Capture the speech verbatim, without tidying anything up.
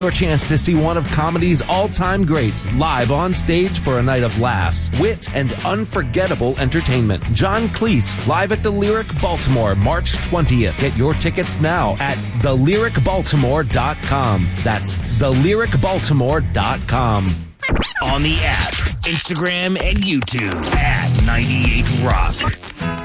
Your chance to see one of comedy's all-time greats live on stage for a night of laughs, wit, and unforgettable entertainment. John Cleese, live at the Lyric Baltimore, March twentieth. Get your tickets now at the lyric baltimore dot com. That's the lyric baltimore dot com. On the app, Instagram, and YouTube at ninety-eight Rock.